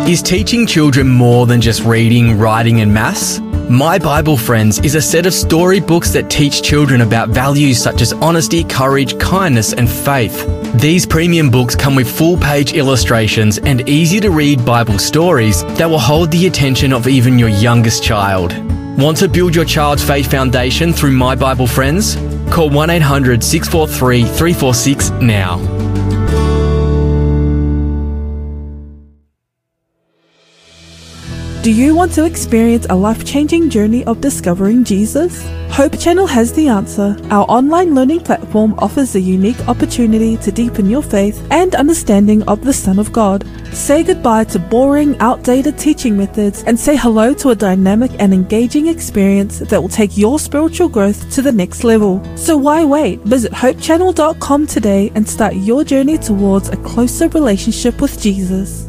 Is teaching children more than just reading, writing and maths? My Bible Friends is a set of storybooks that teach children about values such as honesty, courage, kindness and faith. These premium books come with full-page illustrations and easy-to-read Bible stories that will hold the attention of even your youngest child. Want to build your child's faith foundation through My Bible Friends? Call 1-800-643-346 now. Do you want to experience a life-changing journey of discovering Jesus? Hope Channel has the answer. Our online learning platform offers a unique opportunity to deepen your faith and understanding of the Son of God. Say goodbye to boring, outdated teaching methods and say hello to a dynamic and engaging experience that will take your spiritual growth to the next level. So why wait? Visit hopechannel.com today and start your journey towards a closer relationship with Jesus.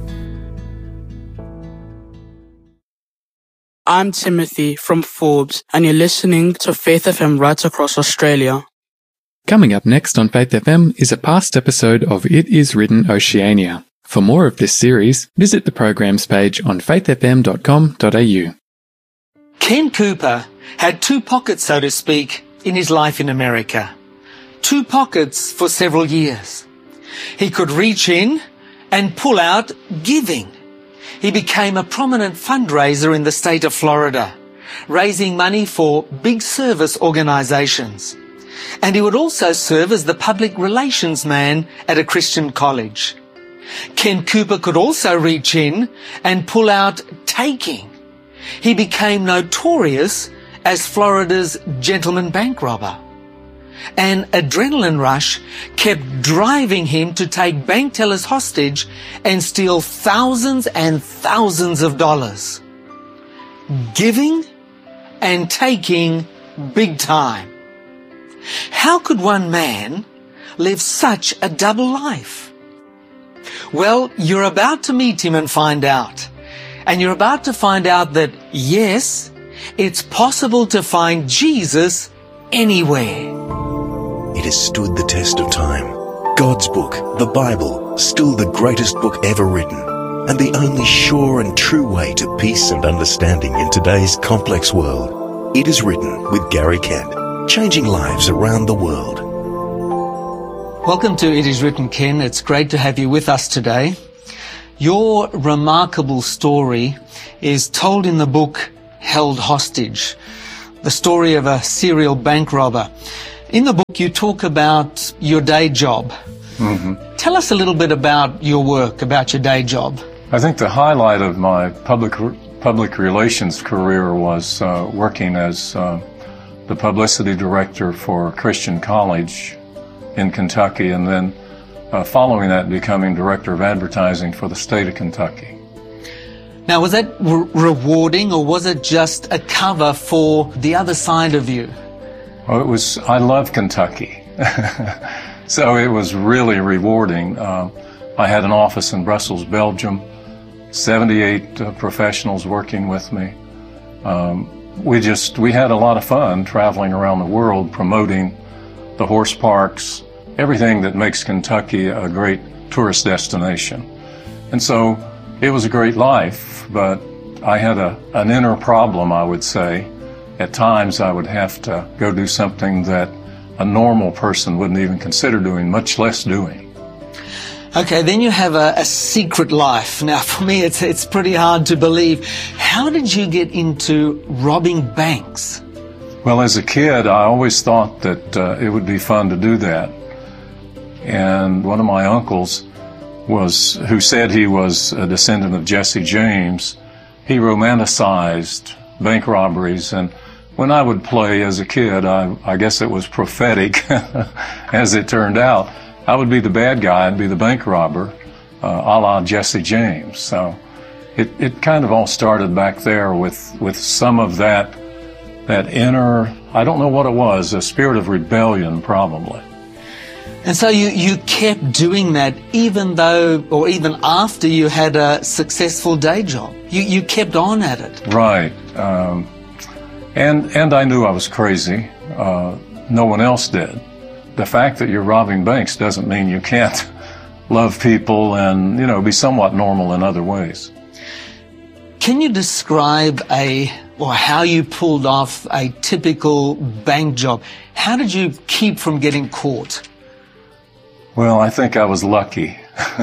I'm Timothy from Forbes, and you're listening to Faith FM right across Australia. Coming up next on Faith FM is a past episode of It Is Written Oceania. For more of this series, visit the programs page on faithfm.com.au. Ken Cooper had two pockets, so to speak, in his life in America. Two pockets for several years. He could reach in and pull out giving. He became a prominent fundraiser in the state of Florida, raising money for big service organizations. And he would also serve as the public relations man at a Christian college. Ken Cooper could also reach in and pull out taking. He became notorious as Florida's gentleman bank robber. An adrenaline rush kept driving him to take bank tellers hostage and steal thousands and thousands of dollars. Giving and taking big time. How could one man live such a double life? Well, you're about to meet him and find out. And you're about to find out that, yes, it's possible to find Jesus anywhere. It has stood the test of time. God's book, the Bible, still the greatest book ever written, and the only sure and true way to peace and understanding in today's complex world. It is written with Gary Kent, changing lives around the world. Welcome to It Is Written, Ken. It's great to have you with us today. Your remarkable story is told in the book Held Hostage, the story of a serial bank robber. In the book, you talk about your day job. Mm-hmm. Tell us a little bit about your work, about your day job. I think the highlight of my public relations career was working as the publicity director for a Christian college in Kentucky, and then following that, becoming director of advertising for the state of Kentucky. Now, was that rewarding, or was it just a cover for the other side of you? Well, I love Kentucky, so it was really rewarding. I had an office in Brussels, Belgium, 78 professionals working with me. We had a lot of fun traveling around the world, promoting the horse parks, everything that makes Kentucky a great tourist destination. And so it was a great life, but I had an inner problem, I would say. At times I would have to go do something that a normal person wouldn't even consider doing, much less doing. Okay, then you have a secret life. Now, for me, it's pretty hard to believe. How did you get into robbing banks? Well, as a kid, I always thought that it would be fun to do that. And one of my uncles who said he was a descendant of Jesse James, he romanticized bank robberies. And when I would play as a kid, I guess it was prophetic, as it turned out. I would be the bad guy and be the bank robber, a la Jesse James. So it kind of all started back there with some of that inner, I don't know what it was, a spirit of rebellion probably. And so you kept doing that even though, or even after you had a successful day job. You kept on at it. Right. And I knew I was crazy. No one else did. The fact that you're robbing banks doesn't mean you can't love people and, be somewhat normal in other ways. Can you describe how you pulled off a typical bank job? How did you keep from getting caught? Well, I think I was lucky.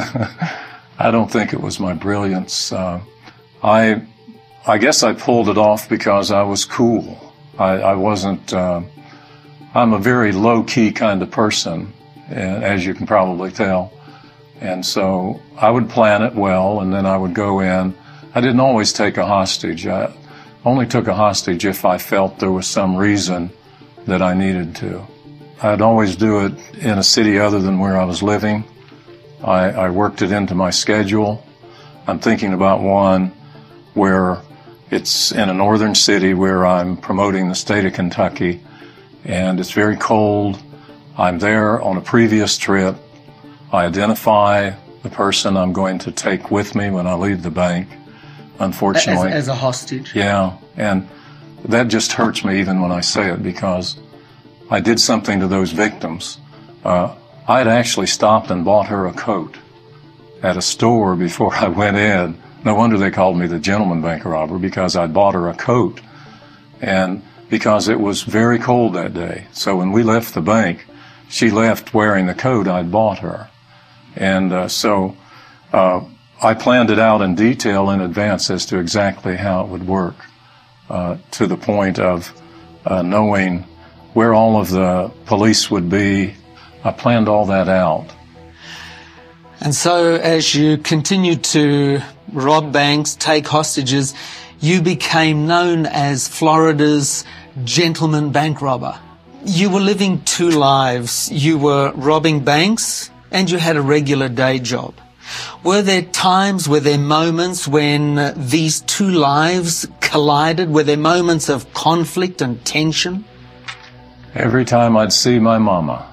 I don't think it was my brilliance. I guess I pulled it off because I was cool. I wasn't, I'm a very low-key kind of person, as you can probably tell. And so I would plan it well, and then I would go in. I didn't always take a hostage. I only took a hostage if I felt there was some reason that I needed to. I'd always do it in a city other than where I was living. I worked it into my schedule. I'm thinking about one where it's in a northern city where I'm promoting the state of Kentucky, and it's very cold. I'm there on a previous trip. I identify the person I'm going to take with me when I leave the bank. Unfortunately, as a hostage. Yeah, and that just hurts me even when I say it, because I did something to those victims. I had actually stopped and bought her a coat at a store before I went in. No wonder they called me the gentleman bank robber, because I'd bought her a coat, and because it was very cold that day. So when we left the bank, she left wearing the coat I'd bought her. And so I planned it out in detail in advance as to exactly how it would work, to the point of knowing where all of the police would be. I planned all that out. And so as you continued to rob banks, take hostages, you became known as Florida's gentleman bank robber. You were living two lives. You were robbing banks and you had a regular day job. Were there times, were there moments when these two lives collided? Were there moments of conflict and tension? Every time I'd see my mama,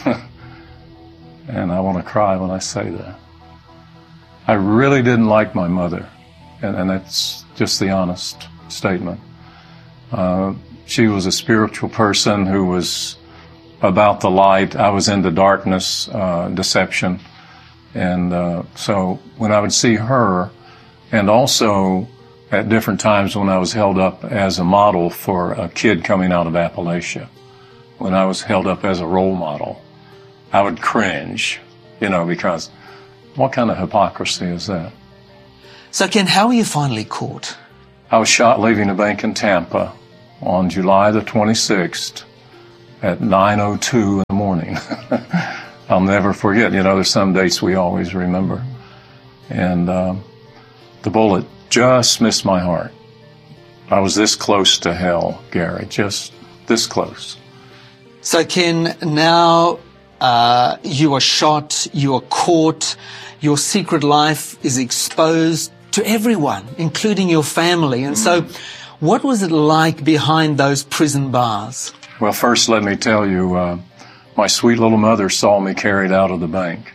and I want to cry when I say that. I really didn't like my mother, and that's just the honest statement. She was a spiritual person who was about the light. I was into darkness, deception. And so when I would see her, and also at different times when I was held up as a model for a kid coming out of Appalachia, when I was held up as a role model, I would cringe, because what kind of hypocrisy is that? So Ken, how were you finally caught? I was shot leaving a bank in Tampa on July the 26th at 9:02 in the morning. I'll never forget. There's some dates we always remember. And the bullet just missed my heart. I was this close to hell, Gary, just this close. So Ken, now you are shot, you are caught, your secret life is exposed to everyone, including your family. And so what was it like behind those prison bars? Well, first let me tell you, my sweet little mother saw me carried out of the bank.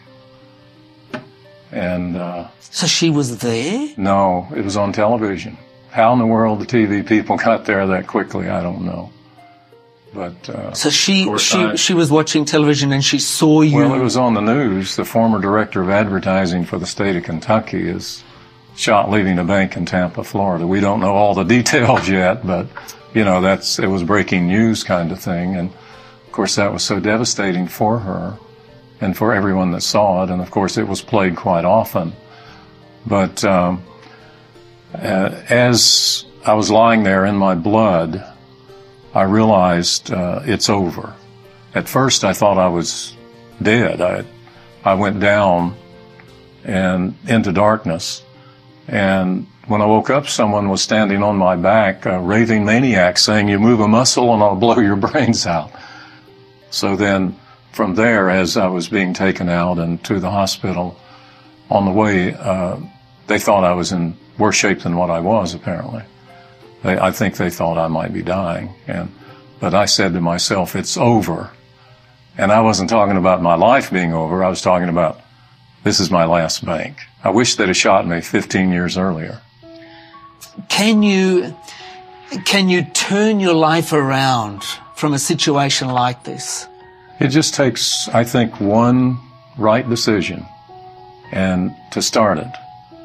And so she was there? No, it was on television. How in the world the TV people got there that quickly, I don't know. But so she was watching television and she saw you. Well, it was on the news. The former director of advertising for the state of Kentucky is shot leaving a bank in Tampa, Florida. We don't know all the details yet, but it was breaking news kind of thing. And of course, that was so devastating for her and for everyone that saw it. And of course, it was played quite often. But as I was lying there in my blood, I realized it's over. At first, I thought I was dead. I went down and into darkness. And when I woke up, someone was standing on my back, a raving maniac, saying, "You move a muscle and I'll blow your brains out." So then, from there, as I was being taken out and to the hospital, on the way, they thought I was in worse shape than what I was, apparently. I think they thought I might be dying. But I said to myself, it's over. And I wasn't talking about my life being over. I was talking about, this is my last bank. I wish they'd have shot me 15 years earlier. Can you turn your life around from a situation like this? It just takes, I think, one right decision and to start it.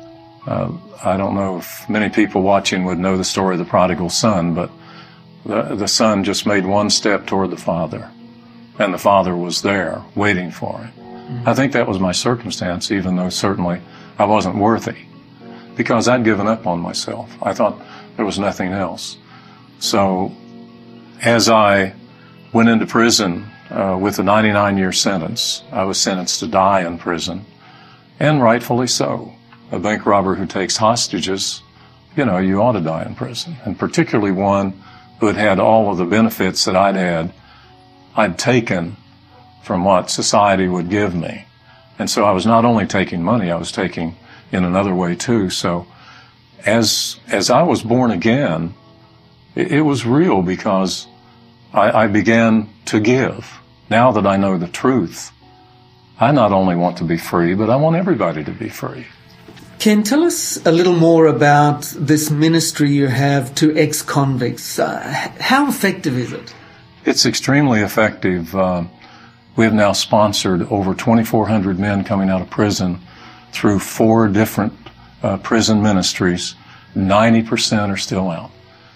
I don't know if many people watching would know the story of the prodigal son, but the son just made one step toward the father, and the father was there waiting for him. I think that was my circumstance, even though certainly I wasn't worthy, because I'd given up on myself. I thought there was nothing else. So as I went into prison with a 99-year sentence, I was sentenced to die in prison, and rightfully so. A bank robber who takes hostages, you ought to die in prison, and particularly one who had had all of the benefits that I'd taken from what society would give me. And so I was not only taking money, I was taking in another way too. So as I was born again, it was real, because I began to give. Now that I know the truth, I not only want to be free, but I want everybody to be free. Ken, tell us a little more about this ministry you have to ex-convicts. How effective is it? It's extremely effective. We have now sponsored over 2,400 men coming out of prison through 4 different prison ministries. 90% are still out.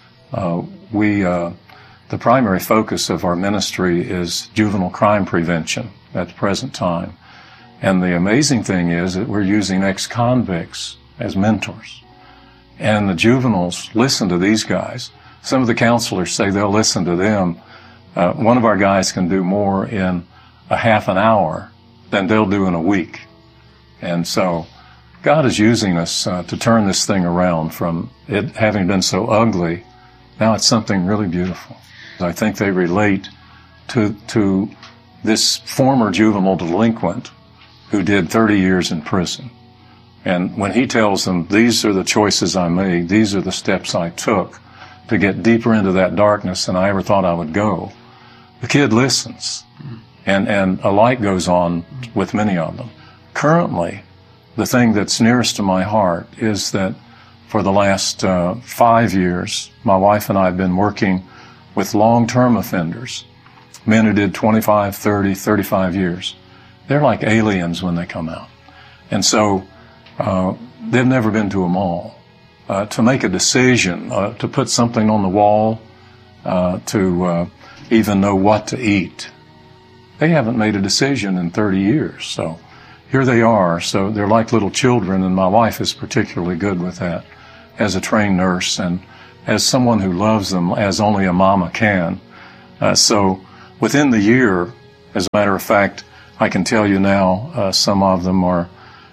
The primary focus of our ministry is juvenile crime prevention at the present time. And the amazing thing is that we're using ex-convicts as mentors. And the juveniles listen to these guys. Some of the counselors say they'll listen to them. One of our guys can do more in a half an hour than they'll do in a week. And so God is using us to turn this thing around from it having been so ugly. Now it's something really beautiful. I think they relate to this former juvenile delinquent who did 30 years in prison. And when he tells them, these are the choices I made, these are the steps I took to get deeper into that darkness than I ever thought I would go, the kid listens. And a light goes on with many of them. Currently, the thing that's nearest to my heart is that for the last 5 years, my wife and I have been working with long-term offenders, men who did 25, 30, 35 years. They're like aliens when they come out. And so they've never been to a mall. To make a decision, to put something on the wall, to even know what to eat, they haven't made a decision in 30 years. So here they are. So they're like little children, and my wife is particularly good with that as a trained nurse and as someone who loves them as only a mama can. So within the year, as a matter of fact, I can tell you now, some of them are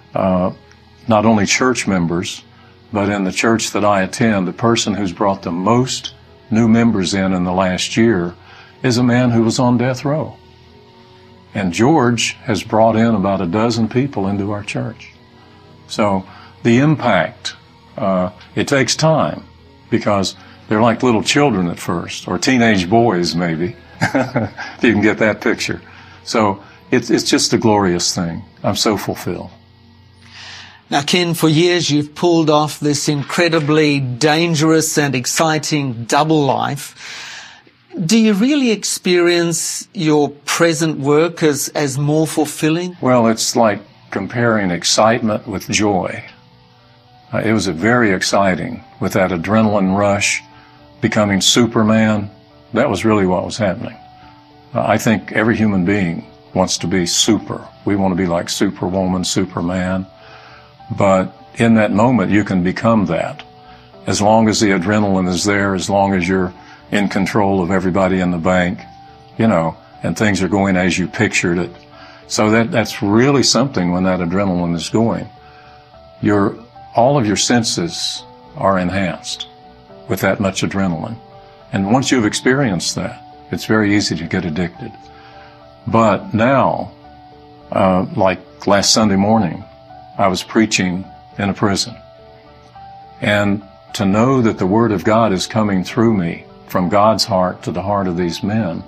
not only church members, but in the church that I attend, the person who's brought the most new members in the last year is a man who was on death row. And George has brought in about a dozen people into our church. So the impact, it takes time, because they're like little children at first, or teenage boys maybe, if you can get that picture. So it's just a glorious thing. I'm so fulfilled. Now, Ken, for years you've pulled off this incredibly dangerous and exciting double life. Do you really experience your present work as more fulfilling? Well, it's like comparing excitement with joy. It was very exciting with that adrenaline rush, becoming Superman. That was really what was happening. I think every human being wants to be super. We want to be like Superwoman, Superman. But in that moment, you can become that. As long as the adrenaline is there, as long as you're in control of everybody in the bank, and things are going as you pictured it. So that's really something when that adrenaline is going. All of your senses are enhanced with that much adrenaline. And once you've experienced that, it's very easy to get addicted. But now, like last Sunday morning, I was preaching in a prison. And to know that the Word of God is coming through me from God's heart to the heart of these men,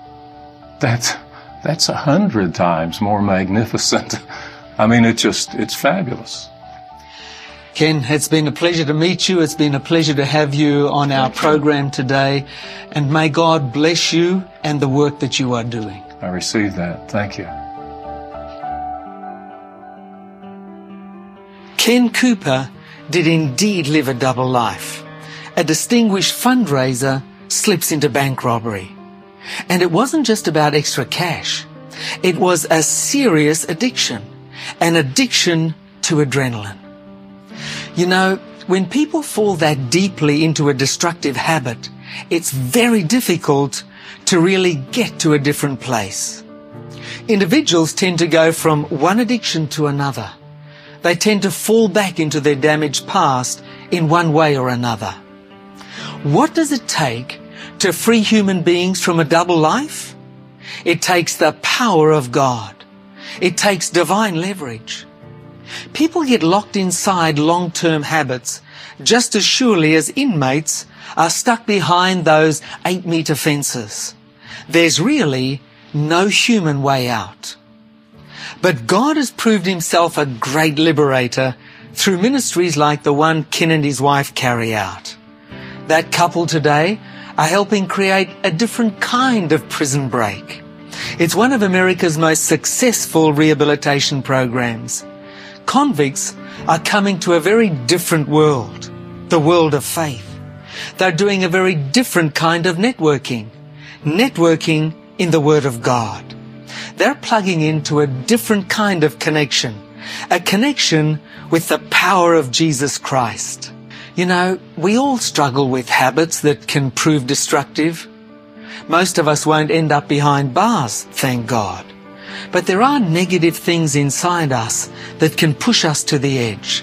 that's 100 times more magnificent. I mean, it's fabulous. Ken, it's been a pleasure to meet you. It's been a pleasure to have you on our program today. And may God bless you and the work that you are doing. I receive that. Thank you. Ken Cooper did indeed live a double life. A distinguished fundraiser slips into bank robbery. And it wasn't just about extra cash. It was a serious addiction, an addiction to adrenaline. You know, when people fall that deeply into a destructive habit, it's very difficult to really get to a different place. Individuals tend to go from one addiction to another. They tend to fall back into their damaged past in one way or another. What does it take to free human beings from a double life? It takes the power of God. It takes divine leverage. People get locked inside long-term habits just as surely as inmates are stuck behind those 8-meter fences. There's really no human way out. But God has proved himself a great liberator through ministries like the one Ken and his wife carry out. That couple today are helping create a different kind of prison break. It's one of America's most successful rehabilitation programs. Convicts are coming to a very different world, the world of faith. They're doing a very different kind of networking in the Word of God. They're plugging into a different kind of connection, a connection with the power of Jesus Christ. You know, we all struggle with habits that can prove destructive. Most of us won't end up behind bars, thank God. But there are negative things inside us that can push us to the edge.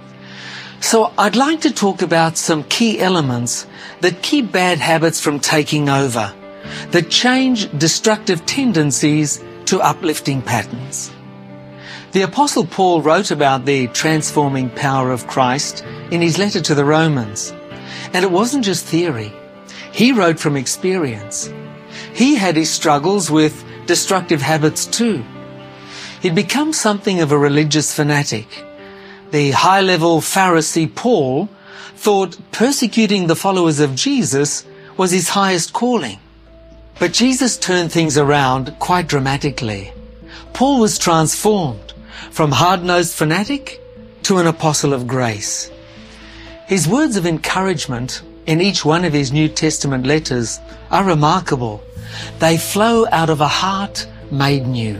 So I'd like to talk about some key elements that keep bad habits from taking over, that change destructive tendencies to uplifting patterns. The Apostle Paul wrote about the transforming power of Christ in his letter to the Romans. And it wasn't just theory. He wrote from experience. He had his struggles with destructive habits too. He'd become something of a religious fanatic. The high-level Pharisee Paul thought persecuting the followers of Jesus was his highest calling. But Jesus turned things around quite dramatically. Paul was transformed from hard-nosed fanatic to an apostle of grace. His words of encouragement in each one of his New Testament letters are remarkable. They flow out of a heart made new.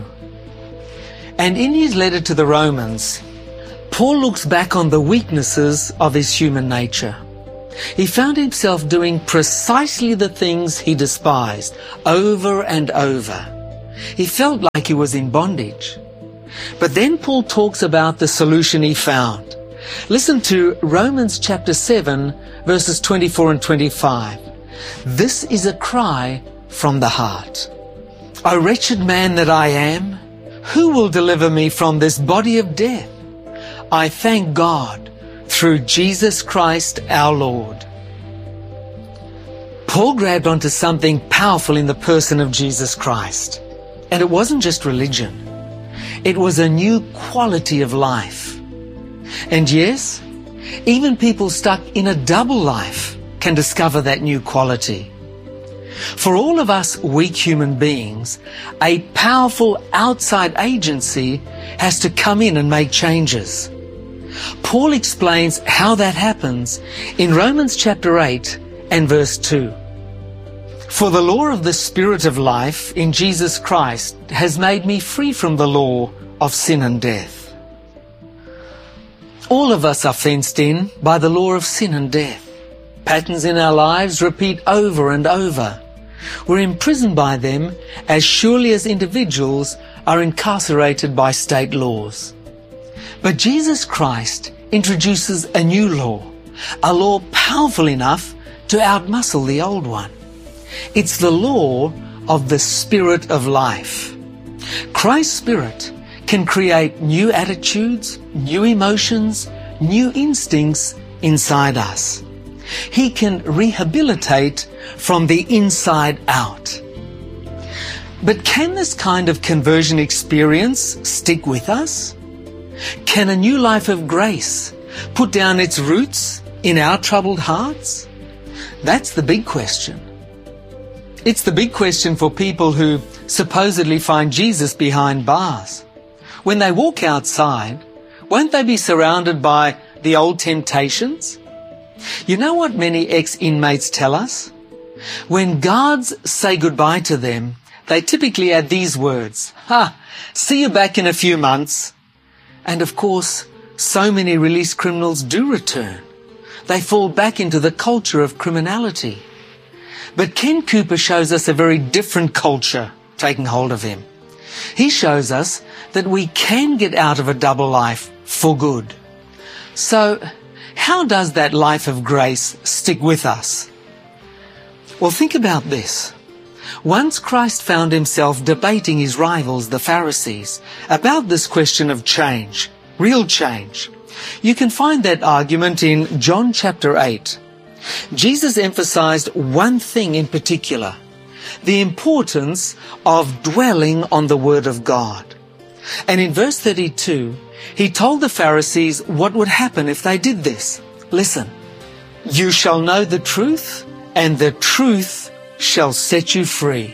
And in his letter to the Romans, Paul looks back on the weaknesses of his human nature. He found himself doing precisely the things he despised over and over. He felt like he was in bondage. But then Paul talks about the solution he found. Listen to Romans chapter 7, verses 24 and 25. This is a cry from the heart. O wretched man that I am, who will deliver me from this body of death? I thank God through Jesus Christ our Lord. Paul grabbed onto something powerful in the person of Jesus Christ. And it wasn't just religion. It was a new quality of life. And yes, even people stuck in a double life can discover that new quality. For all of us weak human beings, a powerful outside agency has to come in and make changes. Paul explains how that happens in Romans chapter 8 and verse 2. For the law of the Spirit of life in Jesus Christ has made me free from the law of sin and death. All of us are fenced in by the law of sin and death. Patterns in our lives repeat over and over. We're imprisoned by them as surely as individuals are incarcerated by state laws. But Jesus Christ introduces a new law, a law powerful enough to outmuscle the old one. It's the law of the Spirit of life. Christ's Spirit can create new attitudes, new emotions, new instincts inside us. He can rehabilitate from the inside out. But can this kind of conversion experience stick with us? Can a new life of grace put down its roots in our troubled hearts? That's the big question. It's the big question for people who supposedly find Jesus behind bars. When they walk outside, won't they be surrounded by the old temptations? You know what many ex-inmates tell us? When guards say goodbye to them, they typically add these words, see you back in a few months. And of course, so many released criminals do return. They fall back into the culture of criminality. But Ken Cooper shows us a very different culture taking hold of him. He shows us that we can get out of a double life for good. So, how does that life of grace stick with us? Well, think about this. Once Christ found himself debating his rivals, the Pharisees, about this question of change, real change. You can find that argument in John chapter 8. Jesus emphasized one thing in particular, the importance of dwelling on the Word of God. And in verse 32, he told the Pharisees what would happen if they did this. Listen, you shall know the truth, and the truth shall set you free.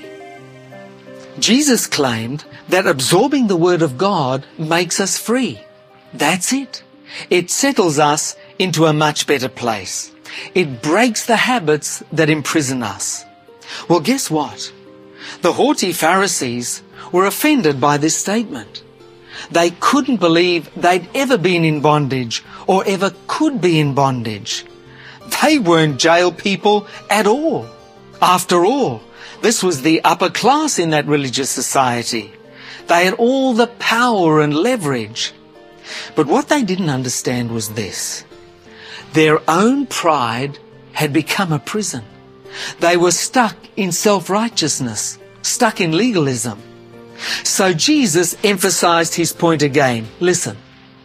Jesus claimed that absorbing the Word of God makes us free. That's it. It settles us into a much better place. It breaks the habits that imprison us. Well, guess what? The haughty Pharisees were offended by this statement. They couldn't believe they'd ever been in bondage or ever could be in bondage. They weren't jail people at all. After all, this was the upper class in that religious society. They had all the power and leverage. But what they didn't understand was this. Their own pride had become a prison. They were stuck in self-righteousness, stuck in legalism. So Jesus emphasized his point again. Listen,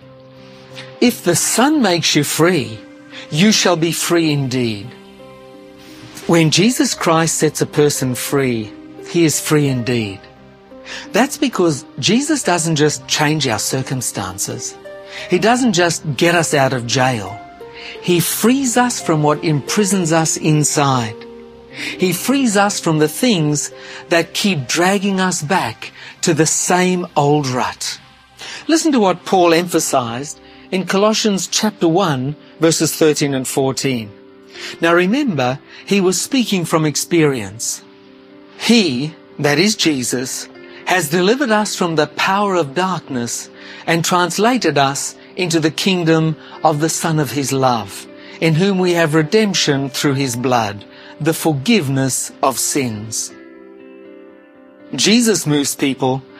if the Son makes you free, you shall be free indeed. When Jesus Christ sets a person free, he is free indeed. That's because Jesus doesn't just change our circumstances. He doesn't just get us out of jail. He frees us from what imprisons us inside. He frees us from the things that keep dragging us back to the same old rut. Listen to what Paul emphasized in Colossians chapter 1, verses 13 and 14. Now remember, he was speaking from experience. He, that is Jesus, has delivered us from the power of darkness and translated us into the kingdom of the Son of his love, in whom we have redemption through his blood, the forgiveness of sins. Jesus moves people